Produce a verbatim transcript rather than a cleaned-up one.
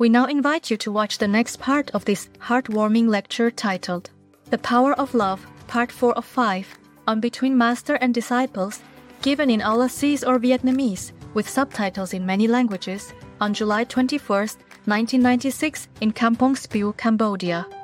We now invite you to watch the next part of this heartwarming lecture titled The Power of Love, Part four of five, on Between Master and Disciples, given in Aula Cs or Vietnamese, with subtitles in many languages, on July twenty-first, nineteen ninety-six in Kampong Speu, Cambodia.